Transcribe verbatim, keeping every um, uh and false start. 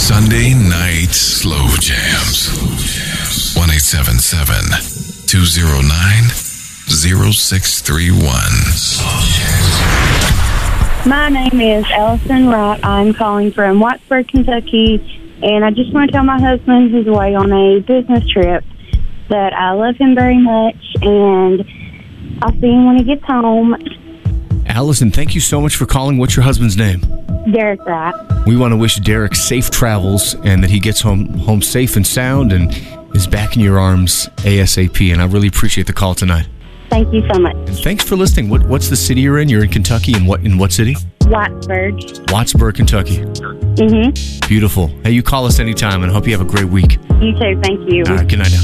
Sunday night slow jams. one eight seven seven, two oh nine, oh six three one. My name is Allison Wright. I'm calling from Whitesburg, Kentucky, and I just want to tell my husband who's away on a business trip that I love him very much, and I'll see him when he gets home. Allison, thank you so much for calling. What's your husband's name? Derek Wright. We want to wish Derek safe travels and that he gets home home safe and sound and is back in your arms ASAP, and I really appreciate the call tonight. Thank you so much. And thanks for listening. What, what's the city you're in? You're in Kentucky, and what in what city? Whitesburg. Whitesburg, Kentucky. Mm-hmm. Beautiful. Hey, you call us anytime, and I hope you have a great week. You too. Thank you. All right, good night now.